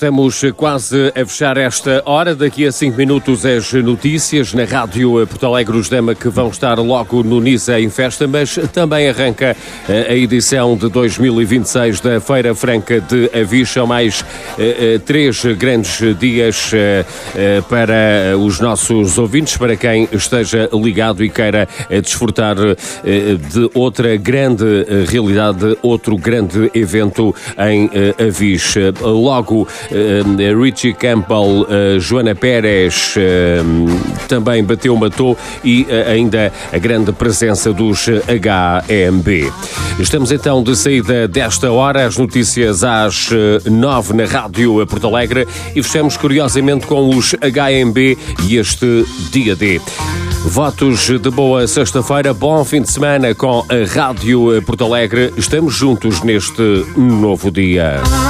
Estamos quase a fechar esta hora. Daqui a 5 minutos as notícias na Rádio Porto Alegre, os Dema, que vão estar logo no Nisa em festa, mas também arranca a edição de 2026 da Feira Franca de Avis. São mais 3 grandes dias para os nossos ouvintes, para quem esteja ligado e queira desfrutar de outra grande realidade, outro grande evento em Avis. Logo, Richie Campbell, Joana Pérez também matou e ainda a grande presença dos HMB. Estamos então de saída desta hora, as notícias às 9 na Rádio Porto Alegre, e fechamos curiosamente com os HMB e este Dia D. Votos de boa sexta-feira, bom fim de semana com a Rádio Porto Alegre. Estamos juntos neste novo dia.